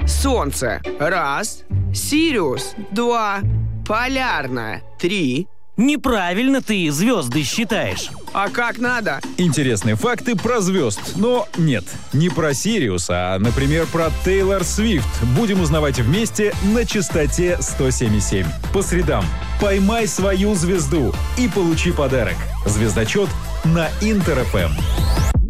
Солнце – 1, Сириус – 2, Полярная – 3. Неправильно ты звезды считаешь. А как надо? Интересные факты про звезд. Но нет, не про Сириуса, а, например, про Тейлор Свифт. Будем узнавать вместе на частоте 107,7. По средам поймай свою звезду и получи подарок. Звездочет на Интер ФМ.